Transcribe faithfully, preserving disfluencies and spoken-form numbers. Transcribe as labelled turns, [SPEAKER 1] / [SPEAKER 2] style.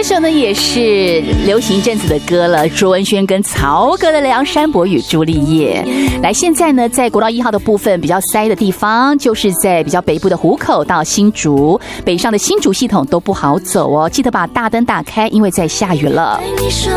[SPEAKER 1] 首呢也是流行一阵子的歌了，卓文萱跟曹格的《梁山伯与朱丽叶》。来，现在呢在国道一号的部分比较塞的地方，就是在比较北部的湖口到新竹，北上的新竹系统都不好走哦，记得把大灯打开，因为在下雨了。
[SPEAKER 2] 对你说